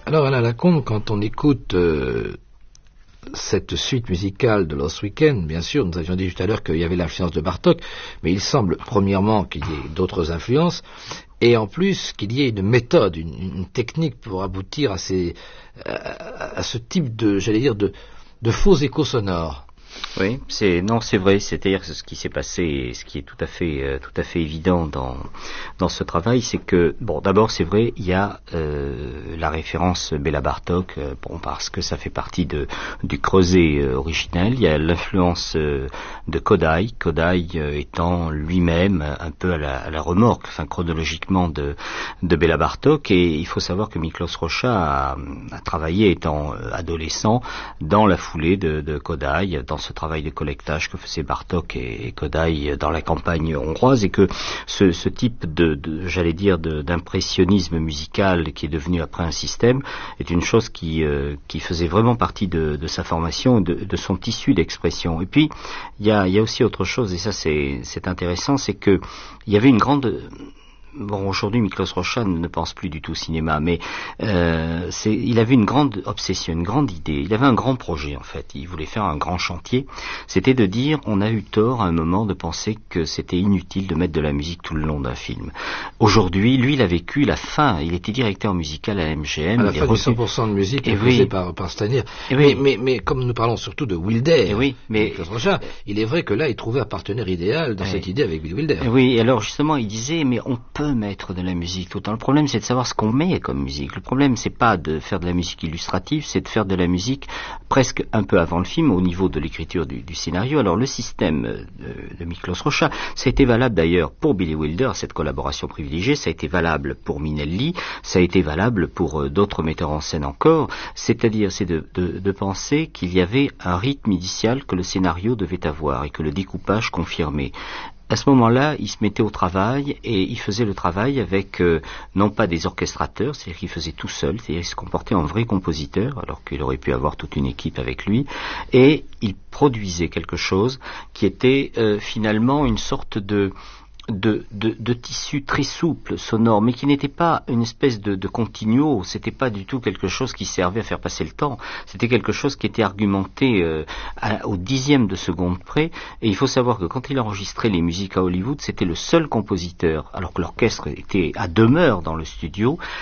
Alors Alain Lacombe, quand on écoute cette suite musicale de Lost Weekend, bien sûr, nous avions dit tout à l'heure qu'il y avait l'influence de Bartók, mais il semble premièrement qu'il y ait d'autres influences, et en plus qu'il y ait une méthode, une technique pour aboutir à ce type de, j'allais dire, de faux échos sonores. Oui, c'est vrai, c'est-à-dire ce qui s'est passé et ce qui est tout à fait évident dans ce travail, c'est que bon, d'abord c'est vrai, il y a la référence Béla Bartók, parce que ça fait partie du creuset originel. Il y a l'influence de Kodály étant lui-même un peu à la remorque, enfin chronologiquement de Béla Bartók, et il faut savoir que Miklos Rozsa a travaillé étant adolescent dans la foulée de Kodály, dans ce travail de collectage que faisaient Bartók et Kodály dans la campagne hongroise, et que ce type j'allais dire d'impressionnisme musical qui est devenu après un système est une chose qui faisait vraiment partie de sa formation, de son tissu d'expression. Et puis il y a aussi autre chose, et ça c'est intéressant, c'est que il y avait une grande... Bon, aujourd'hui, Miklos Rozsa ne pense plus du tout au cinéma, mais il avait une grande obsession, une grande idée. Il avait un grand projet, en fait. Il voulait faire un grand chantier. C'était de dire, on a eu tort à un moment de penser que c'était inutile de mettre de la musique tout le long d'un film. Aujourd'hui, lui, il a vécu la fin. Il était directeur musical à la MGM. À la fin du 100% de musique imposée par Stanier. Mais comme nous parlons surtout de Wilder, Miklos Rozsa, il est vrai que là, il trouvait un partenaire idéal dans cette idée avec Bill Wilder. Oui, alors justement, il disait, mais on peut mettre de la musique tout le temps. Le problème, c'est de savoir ce qu'on met comme musique. Le problème, c'est pas de faire de la musique illustrative, c'est de faire de la musique presque un peu avant le film, au niveau de l'écriture du scénario. Alors, le système de Miklos Rozsa, ça a été valable d'ailleurs pour Billy Wilder, cette collaboration privilégiée, ça a été valable pour Minelli, ça a été valable pour d'autres metteurs en scène encore. C'est-à-dire, c'est de penser qu'il y avait un rythme initial que le scénario devait avoir et que le découpage confirmait. À ce moment-là, il se mettait au travail et il faisait le travail avec non pas des orchestrateurs, c'est-à-dire qu'il faisait tout seul, c'est-à-dire qu'il se comportait en vrai compositeur, alors qu'il aurait pu avoir toute une équipe avec lui, et il produisait quelque chose qui était finalement une sorte de tissu très souple, sonore, mais qui n'était pas une espèce de continuo, c'était pas du tout quelque chose qui servait à faire passer le temps, c'était quelque chose qui était argumenté au dixième de seconde près, et il faut savoir que quand il enregistrait les musiques à Hollywood, c'était le seul compositeur, alors que l'orchestre était à demeure dans le studio,